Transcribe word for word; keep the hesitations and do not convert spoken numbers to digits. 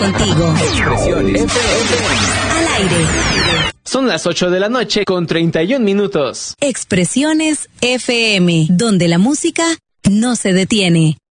contigo. Expresiones F M. Al aire. Son las ocho de la noche con treinta y un minutos. Expresiones F M, donde la música no se detiene.